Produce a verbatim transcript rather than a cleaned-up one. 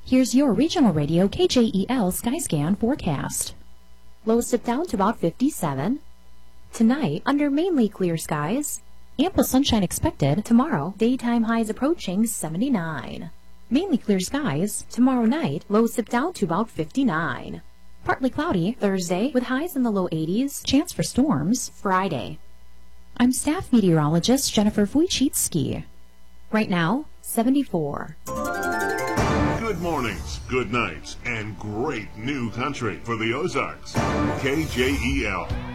Here's your regional radio K J E L Skyscan forecast. Lows dip down to about fifty-seven. Tonight, under mainly clear skies. Ample sunshine expected. Tomorrow, daytime highs approaching seventy-nine. Mainly clear skies. Tomorrow night, lows dip down to about fifty-nine. Partly cloudy Thursday with highs in the low eighties. Chance for storms Friday. I'm staff meteorologist Jennifer Wojcicki. Right now, seventy-four. Good mornings, good nights, and great new country for the Ozarks. K J E L.